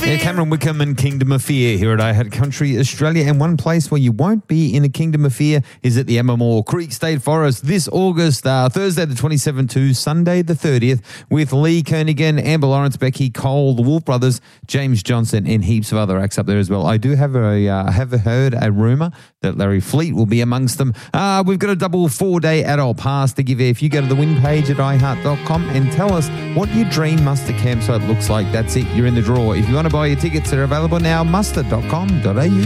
Yeah, Cameron Wickham and Kingdom of Fear here at iHeart Country Australia. And one place where you won't be in a Kingdom of Fear is at the Emma Creek State Forest this August, Thursday the 27th to Sunday the 30th, with Lee Kernaghan, Amber Lawrence, Becky Cole, the Wolf Brothers, James Johnson, and heaps of other acts up there as well. I do have heard a rumour that Larry Fleet will be amongst them. We've got a double 4-day adult pass to give you if you go to the win page at iHeart.com and tell us what your dream Muster campsite looks like. That's it. You're in the draw. If you want to buy your tickets, they're available now, muster.com.au.